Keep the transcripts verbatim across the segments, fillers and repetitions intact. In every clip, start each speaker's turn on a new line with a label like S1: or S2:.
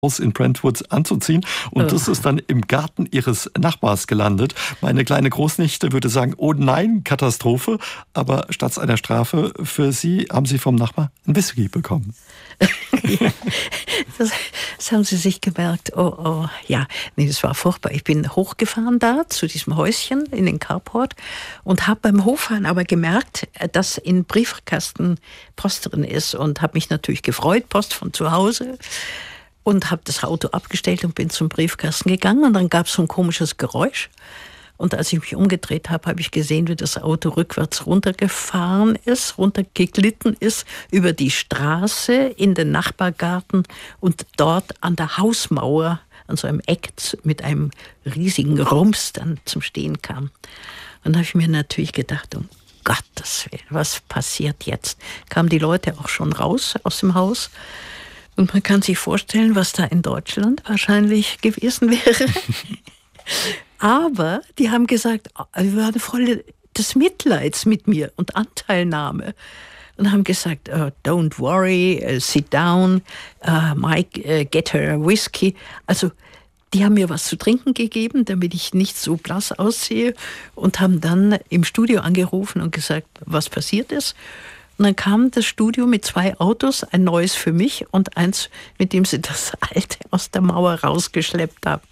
S1: Haus in Brentwood anzuziehen. Und oh. das ist dann im Garten ihres Nachbars gelandet. Meine kleine Großnichte würde sagen, oh nein, Katastrophe. Aber statt einer Strafe für sie haben sie vom Nachbar ein Whisky bekommen.
S2: Ja, das, das haben sie sich gemerkt. Oh, oh, ja, nee, das war furchtbar. Ich bin hochgefahren da zu diesem Häuschen in den Carport und habe beim Hochfahren aber gemerkt, dass in Briefkasten Post drin ist und habe mich natürlich gefreut, Post von zu Hause. Und habe das Auto abgestellt und bin zum Briefkasten gegangen. Und dann gab es so ein komisches Geräusch. Und als ich mich umgedreht habe, habe ich gesehen, wie das Auto rückwärts runtergefahren ist, runtergeglitten ist, über die Straße in den Nachbargarten und dort an der Hausmauer, an so einem Eck mit einem riesigen Rums dann zum Stehen kam. Und dann habe ich mir natürlich gedacht, um Gottes Willen, was passiert jetzt? Kamen die Leute auch schon raus aus dem Haus? Und man kann sich vorstellen, was da in Deutschland wahrscheinlich gewesen wäre. Aber die haben gesagt, wir waren voll des Mitleids mit mir und Anteilnahme. Und haben gesagt, uh, don't worry, uh, sit down, uh, Mike, uh, get her a whiskey. Also die haben mir was zu trinken gegeben, damit ich nicht so blass aussehe. Und haben dann im Studio angerufen und gesagt, was passiert ist. Und dann kam das Studio mit zwei Autos, ein neues für mich und eins, mit dem sie das alte aus der Mauer rausgeschleppt haben.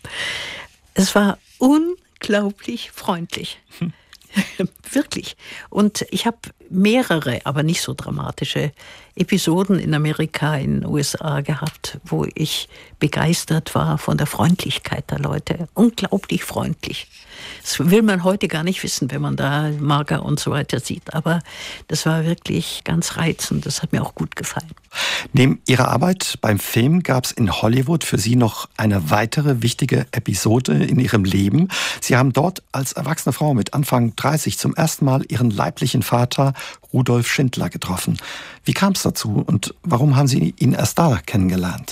S2: Es war unglaublich freundlich. Hm. Wirklich. Und ich habe mehrere, aber nicht so dramatische Episoden in Amerika, in den U S A gehabt, wo ich begeistert war von der Freundlichkeit der Leute. Unglaublich freundlich. Das will man heute gar nicht wissen, wenn man da Mager und so weiter sieht. Aber das war wirklich ganz reizend. Das hat mir auch gut gefallen.
S1: Neben Ihrer Arbeit beim Film gab es in Hollywood für Sie noch eine weitere wichtige Episode in Ihrem Leben. Sie haben dort als erwachsene Frau mit Anfang dreißig zum ersten Mal Ihren leiblichen Vater Rudolf Schindler getroffen. Wie kam es dazu und warum haben Sie ihn erst da kennengelernt?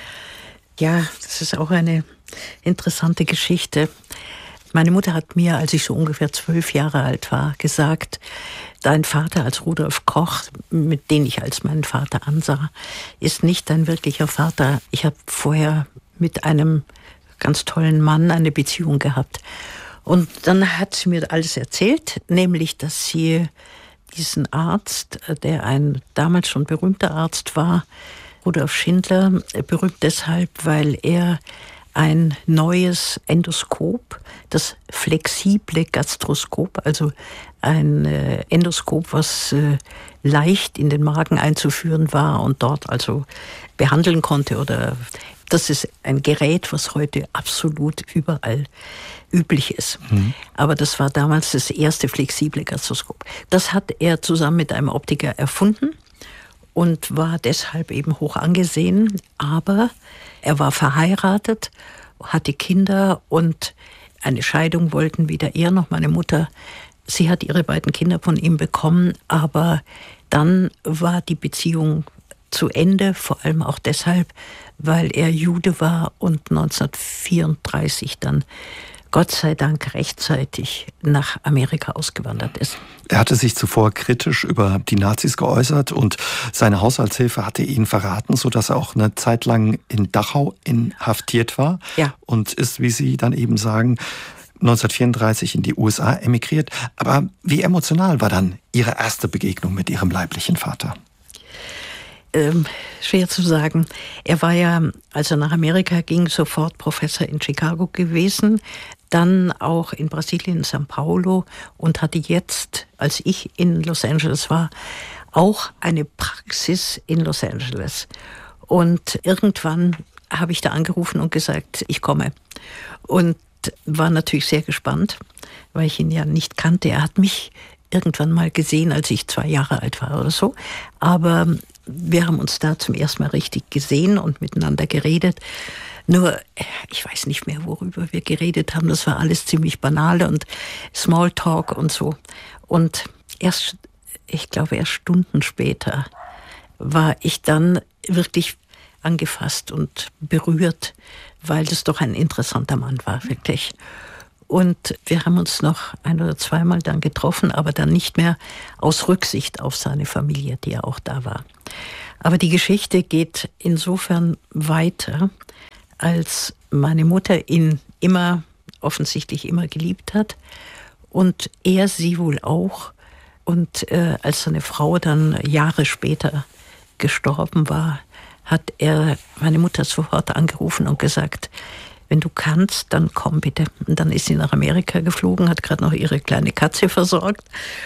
S2: Ja, das ist auch eine interessante Geschichte. Meine Mutter hat mir, als ich so ungefähr zwölf Jahre alt war, gesagt, dein Vater als Rudolf Koch, mit dem ich als meinen Vater ansah, ist nicht dein wirklicher Vater. Ich habe vorher mit einem ganz tollen Mann eine Beziehung gehabt. Und dann hat sie mir alles erzählt, nämlich, dass sie diesen Arzt, der ein damals schon berühmter Arzt war, Rudolf Schindler, berühmt deshalb, weil er ein neues Endoskop, das flexible Gastroskop, also ein äh, Endoskop, was äh, leicht in den Magen einzuführen war und dort also behandeln konnte. Oder das ist ein Gerät, was heute absolut überall üblich ist. Mhm. Aber das war damals das erste flexible Gastroskop. Das hat er zusammen mit einem Optiker erfunden und war deshalb eben hoch angesehen. Aber er war verheiratet, hatte Kinder und eine Scheidung wollten weder er noch meine Mutter. Sie hat ihre beiden Kinder von ihm bekommen, aber dann war die Beziehung zu Ende, vor allem auch deshalb, weil er Jude war und neunzehnhundertvierunddreißig dann Gott sei Dank rechtzeitig nach Amerika ausgewandert ist.
S1: Er hatte sich zuvor kritisch über die Nazis geäußert und seine Haushaltshilfe hatte ihn verraten, sodass er auch eine Zeit lang in Dachau inhaftiert war.
S2: Ja.
S1: Und ist, wie Sie dann eben sagen, neunzehnhundertvierunddreißig in die U S A emigriert. Aber wie emotional war dann Ihre erste Begegnung mit Ihrem leiblichen Vater?
S2: Ähm, schwer zu sagen. Er war ja, als er nach Amerika ging, sofort Professor in Chicago gewesen, dann auch in Brasilien, in São Paulo und hatte jetzt, als ich in Los Angeles war, auch eine Praxis in Los Angeles. Und irgendwann habe ich da angerufen und gesagt, ich komme. Und war natürlich sehr gespannt, weil ich ihn ja nicht kannte. Er hat mich irgendwann mal gesehen, als ich zwei Jahre alt war oder so. Aber wir haben uns da zum ersten Mal richtig gesehen und miteinander geredet. Nur, ich weiß nicht mehr, worüber wir geredet haben. Das war alles ziemlich banal und Smalltalk und so. Und erst, ich glaube, erst Stunden später war ich dann wirklich angefasst und berührt, weil das doch ein interessanter Mann war, wirklich. Und wir haben uns noch ein oder zweimal dann getroffen, aber dann nicht mehr aus Rücksicht auf seine Familie, die ja auch da war. Aber die Geschichte geht insofern weiter, als meine Mutter ihn immer, offensichtlich immer geliebt hat und er sie wohl auch. Und äh, als seine Frau dann Jahre später gestorben war, hat er meine Mutter sofort angerufen und gesagt, wenn du kannst, dann komm bitte. Und dann ist sie nach Amerika geflogen, hat gerade noch ihre kleine Katze versorgt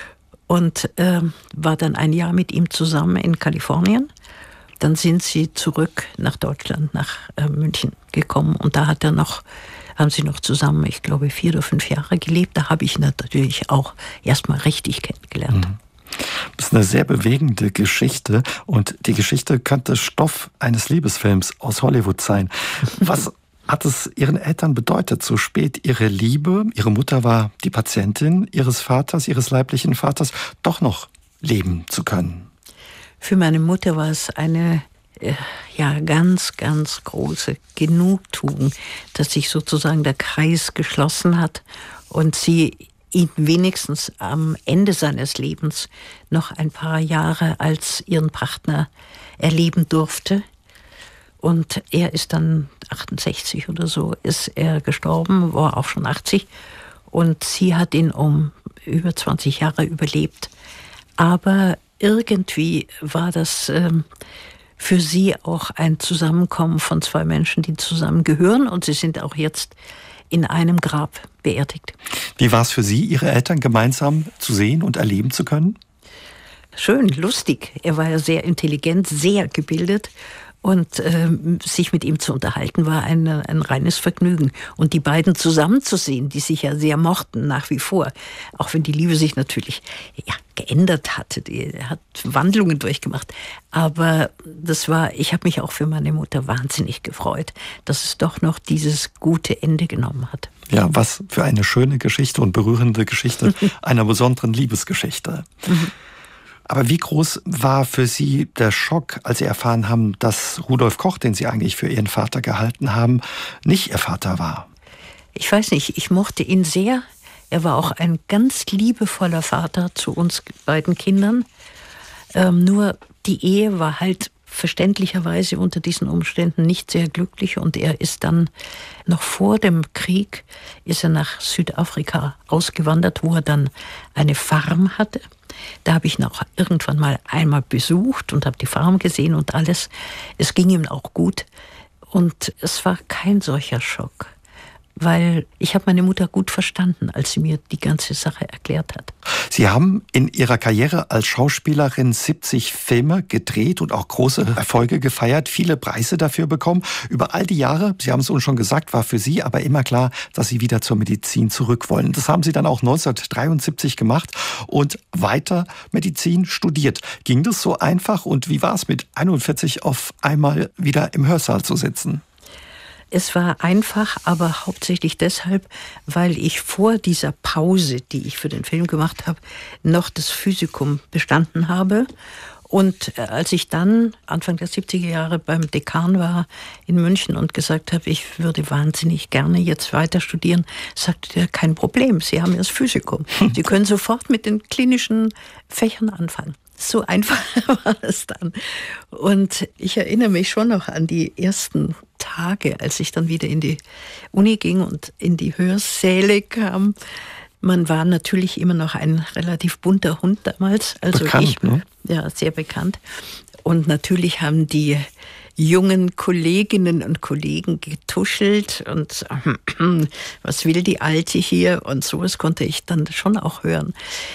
S2: und äh, war dann ein Jahr mit ihm zusammen in Kalifornien. Dann sind sie zurück nach Deutschland, nach äh, München gekommen und da hat er noch, haben sie noch zusammen, ich glaube, vier oder fünf Jahre gelebt. Da habe ich ihn natürlich auch erstmal richtig kennengelernt.
S1: Mhm. Das ist eine sehr bewegende Geschichte und die Geschichte könnte Stoff eines Liebesfilms aus Hollywood sein. Was hat es Ihren Eltern bedeutet, so spät ihre Liebe, Ihre Mutter war die Patientin Ihres Vaters, Ihres leiblichen Vaters, doch noch leben zu können?
S2: Für meine Mutter war es eine ja, ganz, ganz große Genugtuung, dass sich sozusagen der Kreis geschlossen hat und sie ihn wenigstens am Ende seines Lebens noch ein paar Jahre als ihren Partner erleben durfte. Und er ist dann achtundsechzig oder so, ist er gestorben, war auch schon achtzig. Und sie hat ihn um über zwanzig Jahre überlebt. Aber irgendwie war das ähm, für sie auch ein Zusammenkommen von zwei Menschen, die zusammengehören. Und sie sind auch jetzt in einem Grab beerdigt.
S1: Wie war es für Sie, Ihre Eltern gemeinsam zu sehen und erleben zu können?
S2: Schön, lustig. Er war ja sehr intelligent, sehr gebildet. Und ähm, sich mit ihm zu unterhalten, war ein, ein reines Vergnügen. Und die beiden zusammenzusehen, die sich ja sehr mochten nach wie vor, auch wenn die Liebe sich natürlich ja, geändert hatte, die hat Wandlungen durchgemacht. Aber das war, ich habe mich auch für meine Mutter wahnsinnig gefreut, dass es doch noch dieses gute Ende genommen hat.
S1: Ja, was für eine schöne Geschichte und berührende Geschichte einer besonderen Liebesgeschichte. Mhm. Aber wie groß war für Sie der Schock, als Sie erfahren haben, dass Rudolf Koch, den Sie eigentlich für Ihren Vater gehalten haben, nicht Ihr Vater war?
S2: Ich weiß nicht, ich mochte ihn sehr. Er war auch ein ganz liebevoller Vater zu uns beiden Kindern. Ähm, nur die Ehe war halt verständlicherweise unter diesen Umständen nicht sehr glücklich und er ist dann noch vor dem Krieg ist er nach Südafrika ausgewandert, wo er dann eine Farm hatte. Da habe ich ihn auch irgendwann mal einmal besucht und habe die Farm gesehen und alles. Es ging ihm auch gut und es war kein solcher Schock, weil ich habe meine Mutter gut verstanden, als sie mir die ganze Sache erklärt hat.
S1: Sie haben in Ihrer Karriere als Schauspielerin siebzig Filme gedreht und auch große Erfolge gefeiert, viele Preise dafür bekommen. Über all die Jahre, Sie haben es uns schon gesagt, war für Sie aber immer klar, dass Sie wieder zur Medizin zurück wollen. Das haben Sie dann auch neunzehnhundertdreiundsiebzig gemacht und weiter Medizin studiert. Ging das so einfach und wie war es mit einundvierzig auf einmal wieder im Hörsaal zu sitzen?
S2: Es war einfach, aber hauptsächlich deshalb, weil ich vor dieser Pause, die ich für den Film gemacht habe, noch das Physikum bestanden habe. Und als ich dann Anfang der siebziger Jahre beim Dekan war in München und gesagt habe, ich würde wahnsinnig gerne jetzt weiter studieren, sagte er, kein Problem, Sie haben ja das Physikum. Sie können sofort mit den klinischen Fächern anfangen. So einfach war es dann. Und ich erinnere mich schon noch an die ersten Tage, als ich dann wieder in die Uni ging und in die Hörsäle kam. Man war natürlich immer noch ein relativ bunter Hund damals. Also
S1: bekannt,
S2: ich,
S1: ne?
S2: Ja, sehr bekannt. Und natürlich haben die jungen Kolleginnen und Kollegen getuschelt und was will die Alte hier? Und sowas konnte ich dann schon auch hören.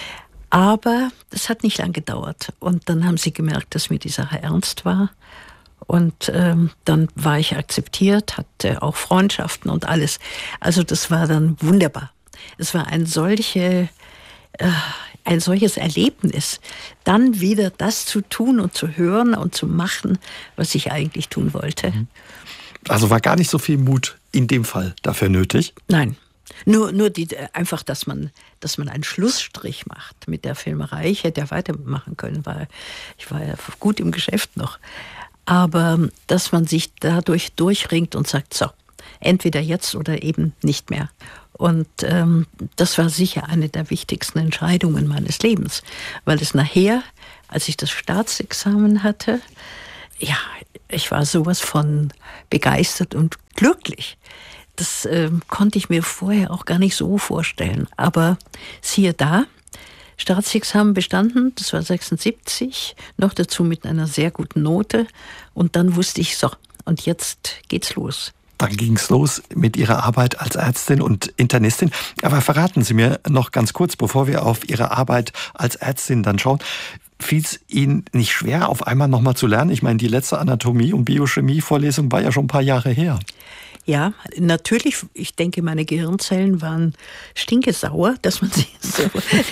S2: Aber das hat nicht lang gedauert. Und dann haben sie gemerkt, dass mir die Sache ernst war. Und ähm, dann war ich akzeptiert, hatte auch Freundschaften und alles. Also das war dann wunderbar. Es war ein, solche, äh, ein solches Erlebnis, dann wieder das zu tun und zu hören und zu machen, was ich eigentlich tun wollte.
S1: Also war gar nicht so viel Mut in dem Fall dafür nötig?
S2: Nein. Nur, nur die, einfach, dass man, dass man einen Schlussstrich macht mit der Filmerei. Ich hätte ja weitermachen können, weil ich war ja gut im Geschäft noch. Aber dass man sich dadurch durchringt und sagt, so, entweder jetzt oder eben nicht mehr. Und ähm, das war sicher eine der wichtigsten Entscheidungen meines Lebens, weil es nachher, als ich das Staatsexamen hatte, ja, Ich war sowas von begeistert und glücklich. Das äh, konnte ich mir vorher auch gar nicht so vorstellen. Aber siehe da, Staatsexamen bestanden, das war sechsundsiebzig, noch dazu mit einer sehr guten Note. Und dann wusste ich, so, und jetzt geht's los.
S1: Dann ging es los mit Ihrer Arbeit als Ärztin und Internistin. Aber verraten Sie mir noch ganz kurz, bevor wir auf Ihre Arbeit als Ärztin dann schauen, fiel es Ihnen nicht schwer, auf einmal nochmal zu lernen? Ich meine, die letzte Anatomie- und Biochemie-Vorlesung war ja schon ein paar Jahre her.
S2: Ja, natürlich, ich denke, meine Gehirnzellen waren stinkesauer, dass man sie so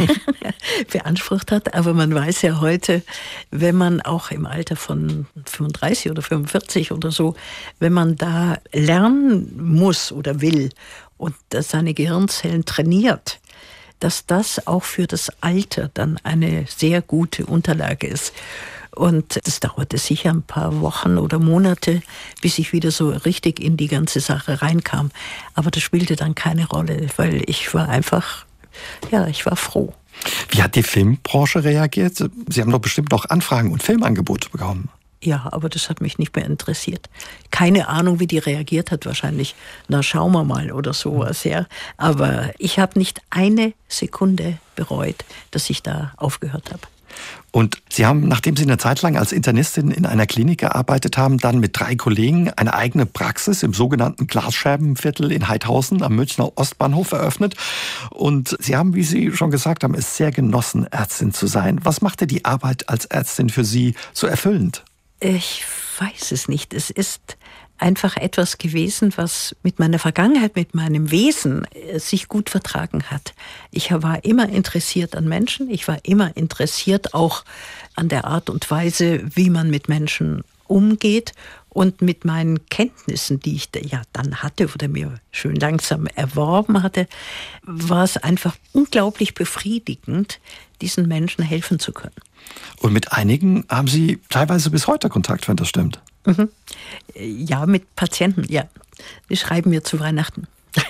S2: beansprucht hat. Aber man weiß ja heute, wenn man auch im Alter von fünfunddreißig oder fünfundvierzig oder so, wenn man da lernen muss oder will und seine Gehirnzellen trainiert, dass das auch für das Alter dann eine sehr gute Unterlage ist. Und das dauerte sicher ein paar Wochen oder Monate, bis ich wieder so richtig in die ganze Sache reinkam. Aber das spielte dann keine Rolle, weil ich war einfach, ja, ich war froh.
S1: Wie hat die Filmbranche reagiert? Sie haben doch bestimmt noch Anfragen und Filmangebote bekommen.
S2: Ja, aber das hat mich nicht mehr interessiert. Keine Ahnung, wie die reagiert hat, wahrscheinlich. Na, schauen wir mal oder sowas, ja. Aber ich habe nicht eine Sekunde bereut, dass ich da aufgehört habe.
S1: Und Sie haben, nachdem Sie eine Zeit lang als Internistin in einer Klinik gearbeitet haben, dann mit drei Kollegen eine eigene Praxis im sogenannten Glasscherbenviertel in Heidhausen am Münchner Ostbahnhof eröffnet. Und Sie haben, wie Sie schon gesagt haben, es sehr genossen, Ärztin zu sein. Was machte die Arbeit als Ärztin für Sie so erfüllend?
S2: Ich weiß es nicht. Es ist einfach etwas gewesen, was mit meiner Vergangenheit, mit meinem Wesen sich gut vertragen hat. Ich war immer interessiert an Menschen. Ich war immer interessiert auch an der Art und Weise, wie man mit Menschen umgeht. Und mit meinen Kenntnissen, die ich ja dann hatte oder mir schön langsam erworben hatte, war es einfach unglaublich befriedigend, diesen Menschen helfen zu können.
S1: Und mit einigen haben Sie teilweise bis heute Kontakt, wenn das stimmt?
S2: Mhm. Ja, mit Patienten, ja. Die schreiben mir zu Weihnachten.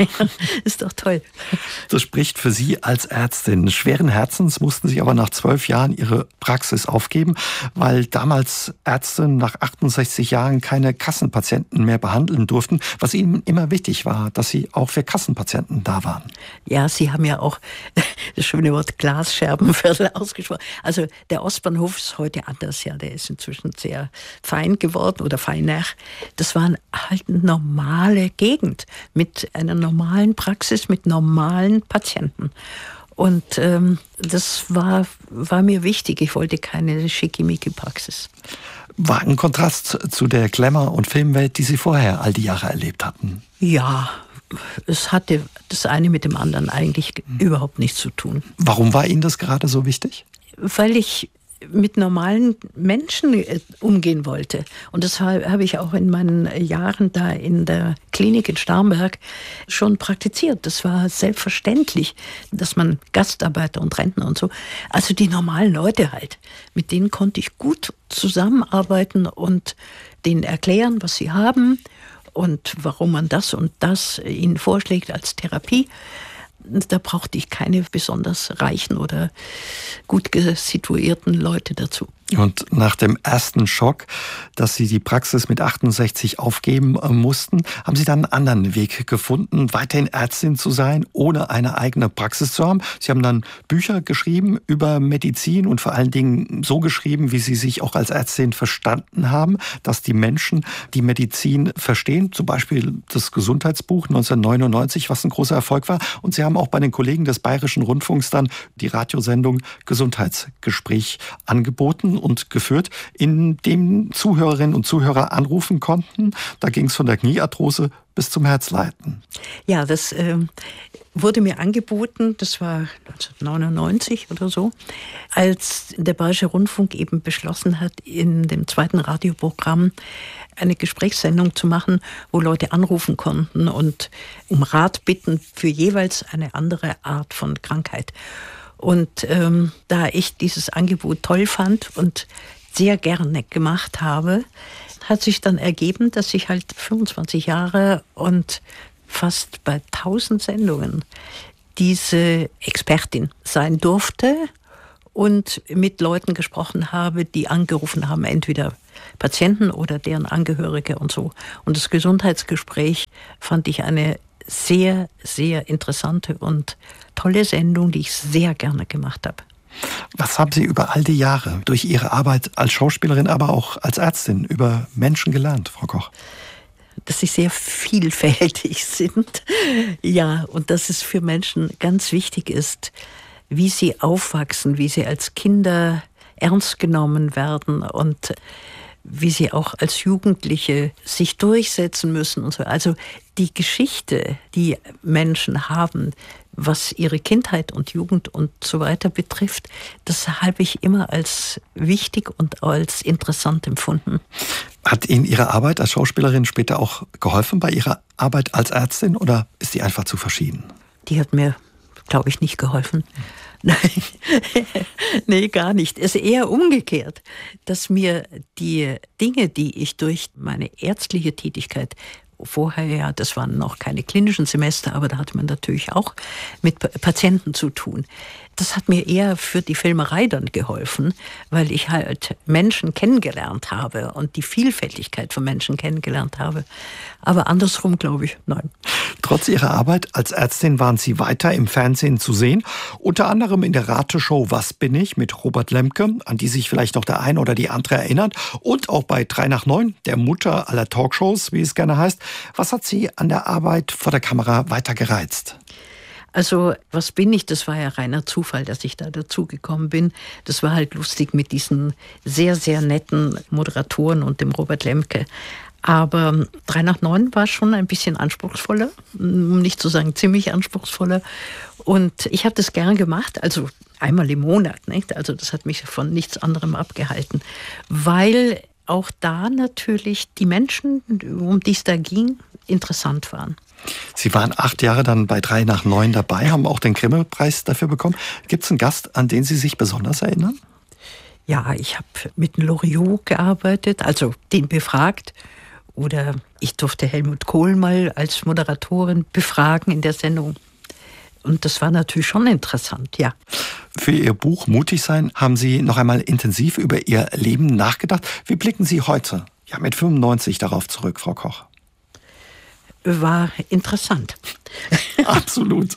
S2: Ist doch toll.
S1: Das spricht für Sie als Ärztin. Schweren Herzens mussten Sie aber nach zwölf Jahren Ihre Praxis aufgeben, weil damals Ärzte nach achtundsechzig Jahren keine Kassenpatienten mehr behandeln durften, was Ihnen immer wichtig war, dass Sie auch für Kassenpatienten da waren.
S2: Ja, Sie haben ja auch das schöne Wort Glasscherbenviertel ausgesprochen. Also der Ostbahnhof ist heute anders, ja, der ist inzwischen sehr fein geworden oder feiner. Das war halt eine normale Gegend mit einer normalen Praxis, mit normalen Patienten. Und ähm, das war, war mir wichtig. Ich wollte keine schickimicki-Praxis.
S1: War ein Kontrast zu der Glamour- und Filmwelt, die Sie vorher all die Jahre erlebt hatten?
S2: Ja, es hatte das eine mit dem anderen eigentlich mhm. überhaupt nichts zu tun.
S1: Warum war Ihnen das gerade so wichtig?
S2: Weil ich mit normalen Menschen umgehen wollte. Und das habe ich auch in meinen Jahren da in der Klinik in Starnberg schon praktiziert. Das war selbstverständlich, dass man Gastarbeiter und Rentner und so, also die normalen Leute halt, mit denen konnte ich gut zusammenarbeiten und denen erklären, was sie haben und warum man das und das ihnen vorschlägt als Therapie. Da brauchte ich keine besonders reichen oder gut situierten Leute dazu.
S1: Und nach dem ersten Schock, dass Sie die Praxis mit achtundsechzig aufgeben mussten, haben Sie dann einen anderen Weg gefunden, weiterhin Ärztin zu sein, ohne eine eigene Praxis zu haben. Sie haben dann Bücher geschrieben über Medizin und vor allen Dingen so geschrieben, wie Sie sich auch als Ärztin verstanden haben, dass die Menschen die Medizin verstehen. Zum Beispiel das Gesundheitsbuch neunzehnhundertneunundneunzig, was ein großer Erfolg war. Und Sie haben auch bei den Kollegen des Bayerischen Rundfunks dann die Radiosendung Gesundheitsgespräch angeboten und geführt, in dem Zuhörerinnen und Zuhörer anrufen konnten. Da ging es von der Kniearthrose bis zum Herzleiden.
S2: Ja, das äh, wurde mir angeboten, das war neunzehnhundertneunundneunzig oder so, als der Bayerische Rundfunk eben beschlossen hat, in dem zweiten Radioprogramm eine Gesprächssendung zu machen, wo Leute anrufen konnten und um Rat bitten für jeweils eine andere Art von Krankheit. Und ähm, da ich dieses Angebot toll fand und sehr gerne gemacht habe, hat sich dann ergeben, dass ich halt fünfundzwanzig Jahre und fast bei tausend Sendungen diese Expertin sein durfte und mit Leuten gesprochen habe, die angerufen haben, entweder Patienten oder deren Angehörige und so. Und das Gesundheitsgespräch fand ich eine sehr, sehr interessante und tolle Sendung, die ich sehr gerne gemacht habe.
S1: Was haben Sie über all die Jahre durch Ihre Arbeit als Schauspielerin, aber auch als Ärztin über Menschen gelernt, Frau Koch?
S2: Dass sie sehr vielfältig sind. Ja, und dass es für Menschen ganz wichtig ist, wie sie aufwachsen, wie sie als Kinder ernst genommen werden und wie sie auch als Jugendliche sich durchsetzen müssen und so. Also die Geschichte, die Menschen haben, was ihre Kindheit und Jugend und so weiter betrifft, das habe ich immer als wichtig und als interessant empfunden.
S1: Hat Ihnen Ihre Arbeit als Schauspielerin später auch geholfen bei Ihrer Arbeit als Ärztin oder ist die einfach zu verschieden?
S2: Die hat mir, glaube ich, nicht geholfen. Nein, nee, gar nicht. Es ist eher umgekehrt, dass mir die Dinge, die ich durch meine ärztliche Tätigkeit vorher, ja, das waren noch keine klinischen Semester, aber da hatte man natürlich auch mit Patienten zu tun. Das hat mir eher für die Filmerei dann geholfen, weil ich halt Menschen kennengelernt habe und die Vielfältigkeit von Menschen kennengelernt habe. Aber andersrum glaube ich, nein.
S1: Trotz Ihrer Arbeit als Ärztin waren Sie weiter im Fernsehen zu sehen, unter anderem in der Rateshow Was bin ich mit Robert Lemke, an die sich vielleicht noch der eine oder die andere erinnert, und auch bei drei nach neun, der Mutter aller Talkshows, wie es gerne heißt. Was hat Sie an der Arbeit vor der Kamera weiter gereizt?
S2: Also, was bin ich? Das war ja reiner Zufall, dass ich da dazugekommen bin. Das war halt lustig mit diesen sehr, sehr netten Moderatoren und dem Robert Lemke. Aber drei nach neun war schon ein bisschen anspruchsvoller, um nicht zu sagen ziemlich anspruchsvoller. Und ich habe das gern gemacht, also einmal im Monat, nicht? Also das hat mich von nichts anderem abgehalten, weil auch da natürlich die Menschen, um die es da ging, interessant waren.
S1: Sie waren acht Jahre dann bei drei nach neun dabei, haben auch den Grimme-Preis dafür bekommen. Gibt es einen Gast, an den Sie sich besonders erinnern?
S2: Ja, ich habe mit Loriot gearbeitet, also den befragt. Oder ich durfte Helmut Kohl mal als Moderatorin befragen in der Sendung. Und das war natürlich schon interessant, ja.
S1: Für Ihr Buch Mutig sein haben Sie noch einmal intensiv über Ihr Leben nachgedacht. Wie blicken Sie heute, ja mit fünfundneunzig, darauf zurück, Frau Koch?
S2: War interessant.
S1: Absolut.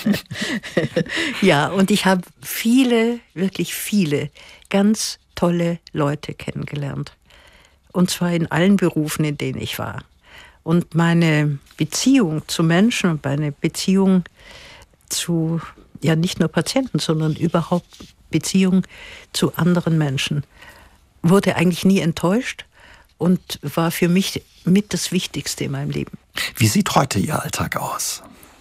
S2: Ja, und ich habe viele, wirklich viele ganz tolle Leute kennengelernt. Und zwar in allen Berufen, in denen ich war. Und meine Beziehung zu Menschen und meine Beziehung zu, ja nicht nur Patienten, sondern überhaupt Beziehung zu anderen Menschen, wurde eigentlich nie enttäuscht und war für mich mit das Wichtigste in meinem Leben.
S1: Wie sieht heute Ihr Alltag aus?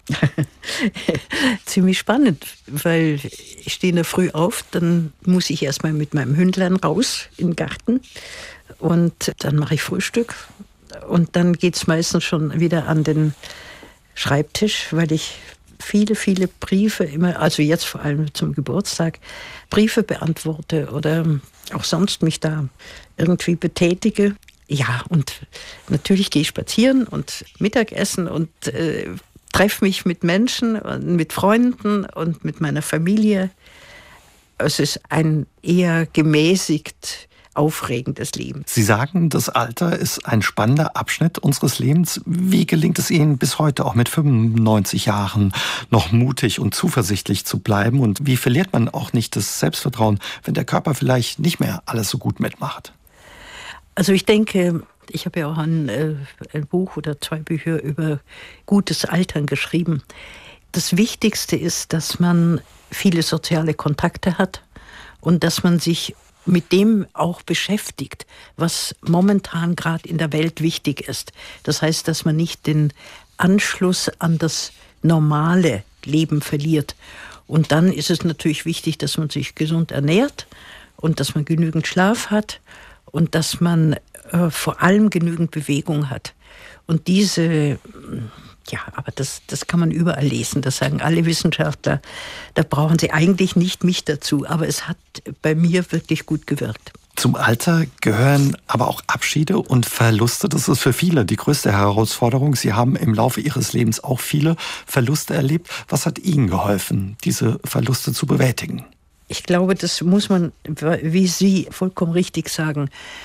S2: Ziemlich spannend, weil ich stehe in der Früh auf, dann muss ich erstmal mit meinem Hündlein raus in den Garten und dann mache ich Frühstück und dann geht es meistens schon wieder an den Schreibtisch, weil ich viele, viele Briefe immer, also jetzt vor allem zum Geburtstag, Briefe beantworte oder auch sonst mich da irgendwie betätige. Ja, und natürlich gehe ich spazieren und Mittagessen und äh, treffe mich mit Menschen, mit Freunden und mit meiner Familie. Es ist ein eher gemäßigt aufregendes Leben.
S1: Sie sagen, das Alter ist ein spannender Abschnitt unseres Lebens. Wie gelingt es Ihnen bis heute, auch mit fünfundneunzig Jahren, noch mutig und zuversichtlich zu bleiben? Und wie verliert man auch nicht das Selbstvertrauen, wenn der Körper vielleicht nicht mehr alles so gut mitmacht?
S2: Also ich denke, ich habe ja auch ein, ein Buch oder zwei Bücher über gutes Altern geschrieben. Das Wichtigste ist, dass man viele soziale Kontakte hat und dass man sich mit dem auch beschäftigt, was momentan gerade in der Welt wichtig ist. Das heißt, dass man nicht den Anschluss an das normale Leben verliert. Und dann ist es natürlich wichtig, dass man sich gesund ernährt und dass man genügend Schlaf hat und dass man äh, vor allem genügend Bewegung hat. Und diese, ja, aber das, das kann man überall lesen, das sagen alle Wissenschaftler, da brauchen sie eigentlich nicht mich dazu, aber es hat bei mir wirklich gut gewirkt.
S1: Zum Alter gehören aber auch Abschiede und Verluste. Das ist für viele die größte Herausforderung. Sie haben im Laufe Ihres Lebens auch viele Verluste erlebt. Was hat Ihnen geholfen, diese Verluste zu bewältigen?
S2: Ich glaube, das muss man, wie Sie vollkommen richtig sagen,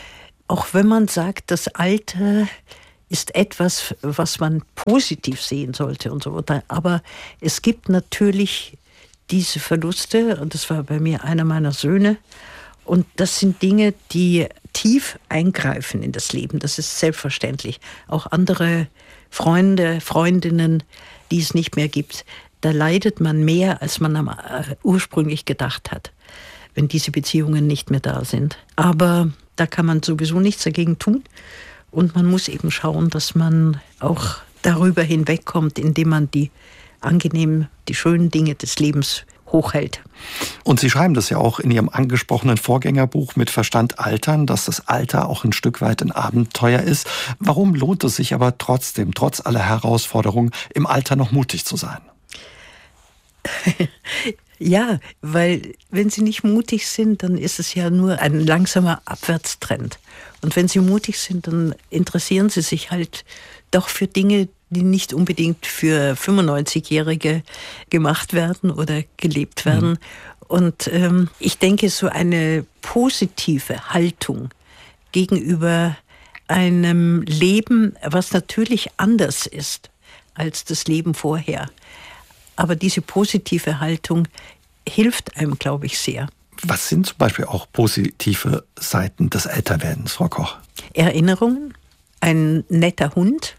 S2: auch wenn man sagt, das Alter ist etwas, was man positiv sehen sollte und so weiter. Aber es gibt natürlich diese Verluste, und das war bei mir einer meiner Söhne. Und das sind Dinge, die tief eingreifen in das Leben. Das ist selbstverständlich. Auch andere Freunde, Freundinnen, die es nicht mehr gibt, da leidet man mehr, als man am, äh, ursprünglich gedacht hat, wenn diese Beziehungen nicht mehr da sind. Aber da kann man sowieso nichts dagegen tun. Und man muss eben schauen, dass man auch darüber hinwegkommt, indem man die angenehmen, die schönen Dinge des Lebens hochhält.
S1: Und Sie schreiben das ja auch in Ihrem angesprochenen Vorgängerbuch Mit Verstand altern, dass das Alter auch ein Stück weit ein Abenteuer ist. Warum lohnt es sich aber trotzdem, trotz aller Herausforderungen, im Alter noch mutig zu sein?
S2: Ja, weil wenn Sie nicht mutig sind, dann ist es ja nur ein langsamer Abwärtstrend. Und wenn Sie mutig sind, dann interessieren Sie sich halt doch für Dinge, die nicht unbedingt für fünfundneunzigjährige gemacht werden oder gelebt werden. Mhm. Und ähm, ich denke, so eine positive Haltung gegenüber einem Leben, was natürlich anders ist als das Leben vorher. Aber diese positive Haltung hilft einem, glaube ich, sehr.
S1: Was sind zum Beispiel auch positive Seiten des Älterwerdens, Frau Koch?
S2: Erinnerungen, ein netter Hund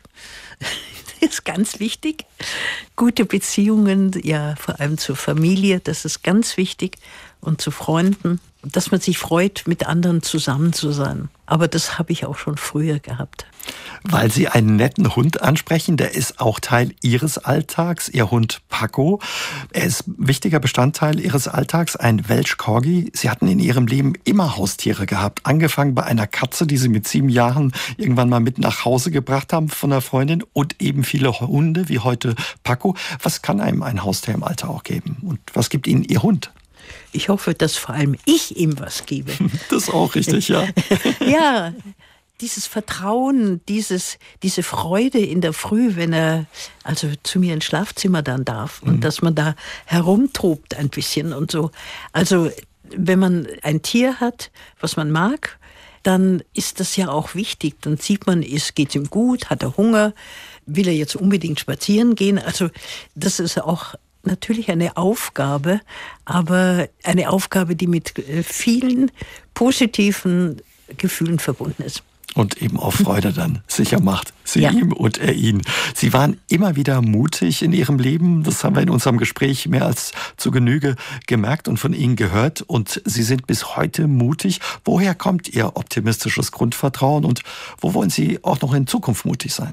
S2: ist ganz wichtig. Gute Beziehungen, ja, vor allem zur Familie, das ist ganz wichtig. Und zu Freunden, dass man sich freut, mit anderen zusammen zu sein. Aber das habe ich auch schon früher gehabt.
S1: Weil Sie einen netten Hund ansprechen, der ist auch Teil Ihres Alltags, Ihr Hund Paco. Er ist wichtiger Bestandteil Ihres Alltags, ein Welsh Corgi. Sie hatten in Ihrem Leben immer Haustiere gehabt, angefangen bei einer Katze, die Sie mit sieben Jahren irgendwann mal mit nach Hause gebracht haben von einer Freundin, und eben viele Hunde, wie heute Paco. Was kann einem ein Haustier im Alter auch geben? Und was gibt Ihnen Ihr Hund?
S2: Ich hoffe, dass vor allem ich ihm was gebe.
S1: Das ist auch richtig, ja.
S2: Ja, dieses Vertrauen, dieses, diese Freude in der Früh, wenn er also zu mir ins Schlafzimmer dann darf, und mhm. dass man da herumtobt ein bisschen und so. Also wenn man ein Tier hat, was man mag, dann ist das ja auch wichtig. Dann sieht man, es geht ihm gut, hat er Hunger, will er jetzt unbedingt spazieren gehen. Also das ist auch natürlich eine Aufgabe, aber eine Aufgabe, die mit vielen positiven Gefühlen verbunden ist.
S1: Und eben auch Freude dann sicher macht, Sie
S2: ja.
S1: ihm und er ihn. Sie waren immer wieder mutig in Ihrem Leben. Das haben wir in unserem Gespräch mehr als zu Genüge gemerkt und von Ihnen gehört. Und Sie sind bis heute mutig. Woher kommt Ihr optimistisches Grundvertrauen und wo wollen Sie auch noch in Zukunft mutig sein?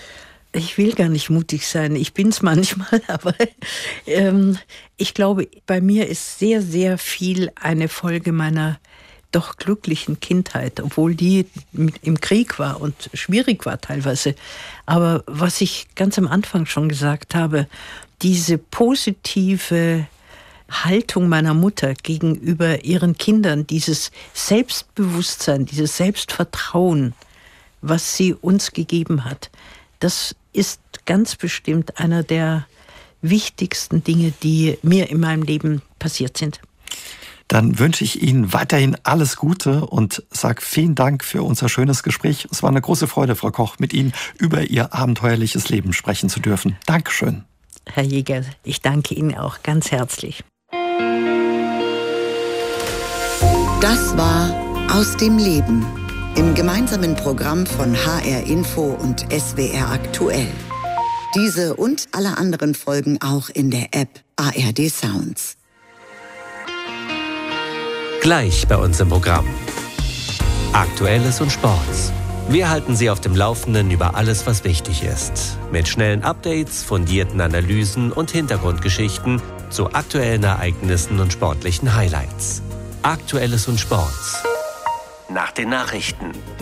S2: Ich will gar nicht mutig sein. Ich bin's manchmal, aber ähm, ich glaube, bei mir ist sehr, sehr viel eine Folge meiner doch glücklichen Kindheit, obwohl die im Krieg war und schwierig war teilweise. Aber was ich ganz am Anfang schon gesagt habe, diese positive Haltung meiner Mutter gegenüber ihren Kindern, dieses Selbstbewusstsein, dieses Selbstvertrauen, was sie uns gegeben hat, das ist ganz bestimmt einer der wichtigsten Dinge, die mir in meinem Leben passiert sind.
S1: Dann wünsche ich Ihnen weiterhin alles Gute und sage vielen Dank für unser schönes Gespräch. Es war eine große Freude, Frau Koch, mit Ihnen über Ihr abenteuerliches Leben sprechen zu dürfen. Dankeschön.
S2: Herr Jäger, ich danke Ihnen auch ganz herzlich.
S3: Das war Aus dem Leben im gemeinsamen Programm von H R Info und S W R Aktuell. Diese und alle anderen Folgen auch in der App A R D Sounds.
S4: Gleich bei uns im Programm. Aktuelles und Sports. Wir halten Sie auf dem Laufenden über alles, was wichtig ist. Mit schnellen Updates, fundierten Analysen und Hintergrundgeschichten zu aktuellen Ereignissen und sportlichen Highlights. Aktuelles und Sports. Nach den Nachrichten.